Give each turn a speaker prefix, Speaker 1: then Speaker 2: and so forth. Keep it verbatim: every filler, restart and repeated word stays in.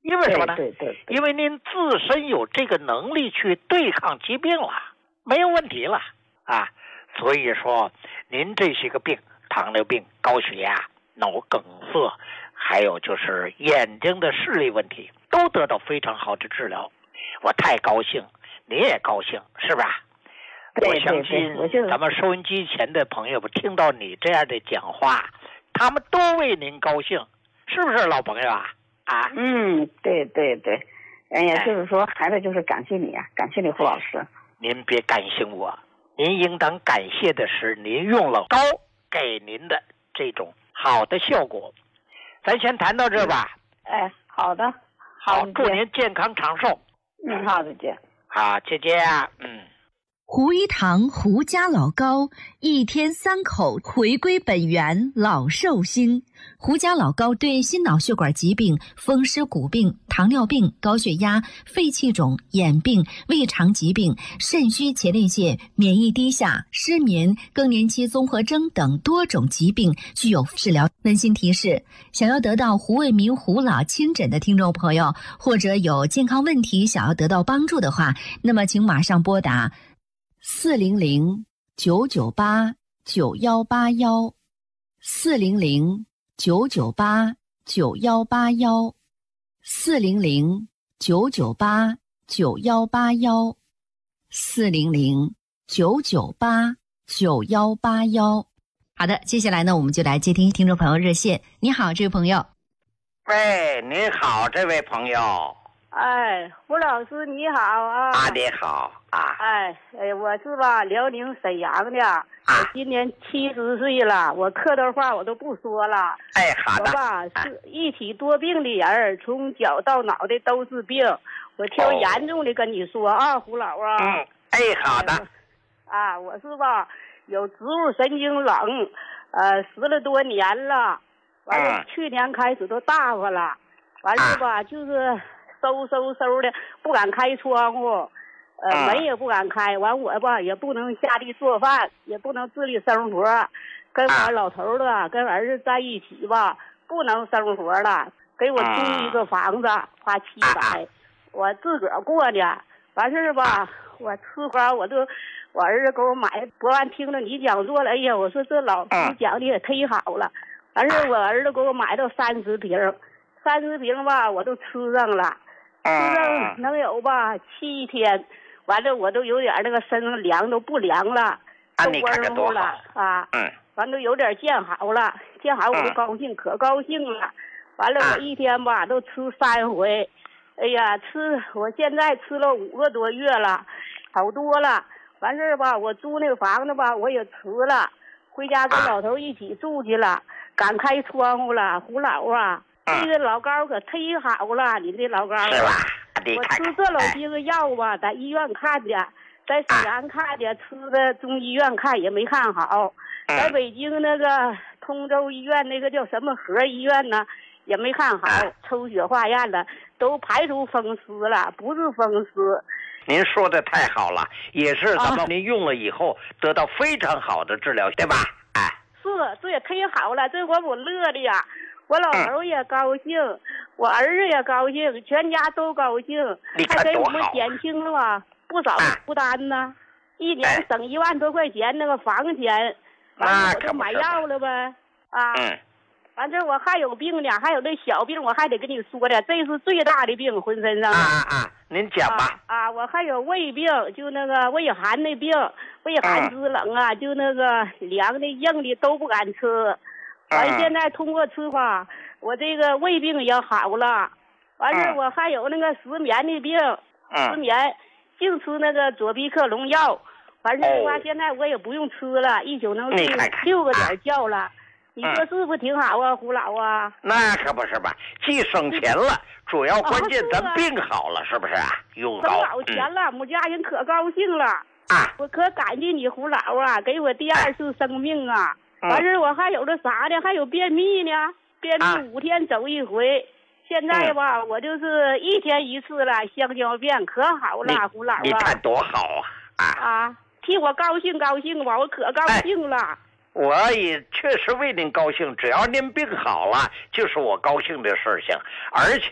Speaker 1: 因为什么呢？
Speaker 2: 对对 对, 对，
Speaker 1: 因为您自身有这个能力去对抗疾病了，没有问题了啊。所以说，您这些个病，糖尿病、高血压、脑梗塞，还有就是眼睛的视力问题，都得到非常好的治疗。我太高兴，你也高兴，是吧？
Speaker 2: 对
Speaker 1: 我相信咱们收音机前的朋友们听到你这样的讲话，他们都为您高兴，是不是老朋友啊？啊，
Speaker 2: 嗯，对对对，哎呀，就是说，孩子就是感谢你啊，感谢你胡老师。
Speaker 1: 您别感谢我，您应当感谢的是您用了膏给您的这种好的效果。咱先谈到这吧。
Speaker 2: 哎，好的，
Speaker 1: 好，祝您健康长寿。
Speaker 2: 嗯，好，再见。
Speaker 1: 好，姐姐啊，嗯。
Speaker 3: 胡一堂胡家老膏，一天三口，回归本源，老寿星。胡家老膏对心脑血管疾病、风湿骨病、糖尿病、高血压、肺气肿、眼病、胃肠疾病、肾虚前列腺、免疫低下、失眠、更年期综合征等多种疾病具有治疗。温馨提示：想要得到胡卫民胡老亲诊的听众朋友，或者有健康问题想要得到帮助的话，那么请马上拨打四零零九九八九幺八幺，四零零九九八九幺八幺，四零零九九八九幺八幺，四零零九九八九幺八幺。好的，接下来呢，我们就来接听听众朋友热线。你好，这位朋友。
Speaker 1: 喂，你好，这位朋友。
Speaker 4: 哎，胡老师你好啊！
Speaker 1: 啊，你好啊！
Speaker 4: 哎哎，我是吧辽宁沈阳的，啊、我今年七十岁了，我客套话我都不说了。
Speaker 1: 哎，好的。
Speaker 4: 我吧是一体多病的人，从脚到脑袋都是病。我挑严重的跟你说、哦、啊，胡老啊。
Speaker 1: 嗯，哎，好的。
Speaker 4: 啊，我是吧有植物神经冷，呃，十了多年了，完了、嗯、去年开始都大发了，完了吧、啊、就是。嗖嗖嗖的，不敢开窗户，呃，啊、门也不敢开。完我吧也不能下地做饭，也不能自立生活。跟我老头的、啊、跟儿子在一起吧，不能生活了。给我租一个房子，花七百，我自个儿过呢。完事儿吧，我吃花我都，我儿子给我买。昨晚听了你讲座了，哎呀，我说这老师讲的也忒好了。完事儿我儿子给我买到三十瓶，三十瓶吧我都吃上了。吃上能有吧七天，完了我都有点那个身上凉都不凉了，
Speaker 1: 都
Speaker 4: 温乎了啊，
Speaker 1: 嗯，
Speaker 4: 完了有点见好了，见好我就高兴，可高兴了。完了我一天吧都吃三回，哎呀吃我现在吃了五个多月了，好多了。完事儿吧，我租那个房子吧我也辞了，回家跟老头一起住去了，敢开窗户了，胡老啊。这个老膏可忒好了，你这老膏啊！
Speaker 1: 是吧？
Speaker 4: 我吃这老些个药吧，在医院看的，在沈阳看的，吃的中医院看也没看好，在北京那个通州医院那个叫什么河医院呢，也没看好，抽血化验了，都排除风湿了，不是风湿。
Speaker 1: 您说的太好了，也是咱们您用了以后得到非常好的治疗，对吧？哎，
Speaker 4: 是，这也忒好了，这我我乐的呀。我老头也高兴、嗯，我儿子也高兴，全家都高兴，还给我们减轻了吧不少负担呢、啊。一年省一万多块钱那个房钱，完了我就买药了呗。啊，
Speaker 1: 嗯，
Speaker 4: 完这我还有病呢，还有那小病我还得跟你说的，这是最大的病，浑身上的。
Speaker 1: 啊啊，您讲吧。
Speaker 4: 啊, 啊，我还有胃病，就那个胃寒的病，胃寒肢冷啊，嗯、就那个凉的硬的都不敢吃。完现在通过吃吧，我这个胃病也好了。完事、嗯、我还有那个失眠的病，
Speaker 1: 嗯、
Speaker 4: 失眠净吃那个左必克隆药。完事的话，现在我也不用吃了，一宿能睡六个点觉了。你说是不是挺好啊，胡老啊？
Speaker 1: 那可不是吧，既省钱了，主要关键咱病好了，是不是啊？用
Speaker 4: 省老钱了，我们家人可高兴了。
Speaker 1: 啊，
Speaker 4: 我可感激你胡老啊，给我第二次生命啊。完事我还有这啥呢？还有便秘呢，便秘五天走一回。啊、现在吧、嗯，我就是一天一次了，香蕉便可好了，胡老啊！
Speaker 1: 你看多好啊！
Speaker 4: 啊，啊替我高兴高兴吧，我可高兴了。哎、
Speaker 1: 我也确实为您高兴，只要您病好了，就是我高兴的事情，而且。